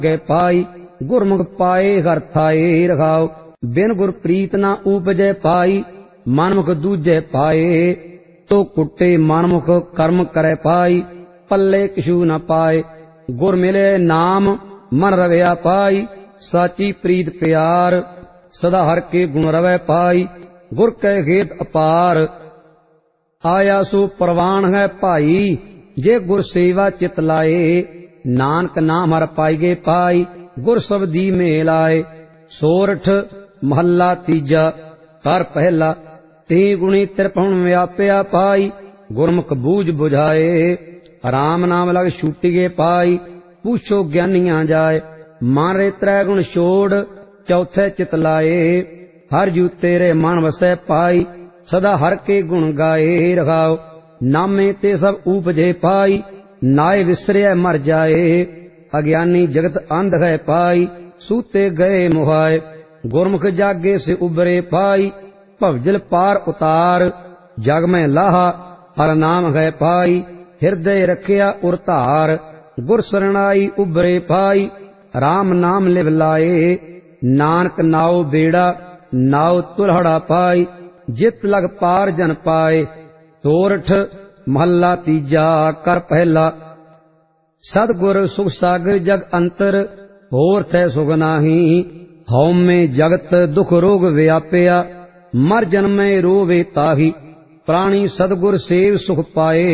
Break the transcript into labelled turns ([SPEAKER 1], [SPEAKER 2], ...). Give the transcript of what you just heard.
[SPEAKER 1] गए पाई गुरमुख पाए हर थाए रखाओ। बिन गुर प्रीत ना उपजै पाई मनमुख दूजे पाए। तो कुटे मनमुख कर्म करे पाई पल्ले किशु न पाए। गुर मिले नाम मन रवैया पाई साची प्रीत प्यार सदा हर के गुण रवै पाई। गुर कै हेत अपार आया सो प्रवान है भाई। जे गुर सेवा चित लाए नानक नाम हर पाईगे पाई। गुर शब्दी में लाए। सोरठ महला तीजा कर पहला ते गुणी त्रिपुण व्याप्या पाई। गुरमुख बूझ बुझाए राम नाम लग छूटिगे पाई। पूछो ज्ञानियां जाए मान रे त्रै गुण छोड़ चौथे चित लाए। हर जू तेरे मन वसै पाई सदा हर के गुण गाए रखाओ। नामे ते सब उपजे पाई नाय विसरिया मर जाए। अज्ञानी जगत अंध है पाई सूते गए मुहाए। गुरमुख जागे से उबरे पाई भवजल पार उतार। जग में लाहा हर नाम है पाई हृदय रखिया उरतार। गुर शरणाई उबरे पाई राम नाम लिव लाए। नानक नाव बेड़ा नाव तुलहड़ा पाई जित लग पार जन पाए। सोरठ महला तीजा कर पहला सतगुर सुख सागर जग अंतर होर थे सुख नाही। हौम में जगत दुख रोग व्याप्या मर जन्मे रोवे ताही। प्राणी सतगुर सेव सुख पाए